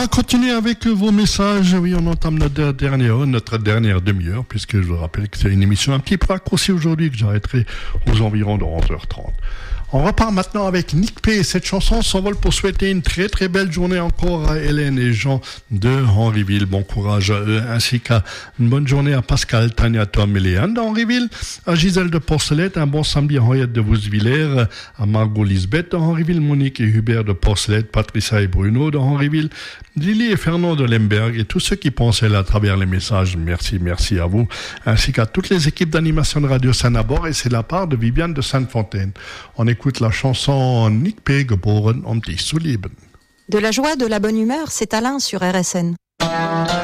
va continuer avec vos messages. Oui, on entame notre dernière demi-heure, puisque je vous rappelle que c'est une émission un petit peu raccourcie aujourd'hui, que j'arrêterai aux environs de 11h30. On repart maintenant avec Nick P. Cette chanson s'envole pour souhaiter une très très belle journée encore à Hélène et Jean de Henryville. Bon courage à eux, ainsi qu'à une bonne journée à Pascal, Tania, Tom et Léane d'Henryville, à Gisèle de Porcelette, un bon samedi à Henriette de Vousvillers, à Margot Lisbeth de Henryville, Monique et Hubert de Porcelette, Patricia et Bruno de Henryville, Lily et Fernand de Lemberg et tous ceux qui pensaient à travers les messages. Merci à vous, ainsi qu'à toutes les équipes d'animation de Radio Saint-Nabor, et c'est de la part de Viviane de Sainte-Fontaine. On écoute la chanson Nick P. geboren dich zu lieben. De la joie, de la bonne humeur, c'est Alain sur RSN.